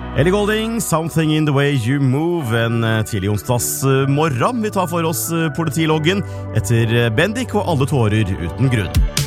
Ellie Goulding, Something in the way you move. En tidlig onsdags morgen. Vi tar for oss politiloggen etter Bendik og alle tårer uten grunn.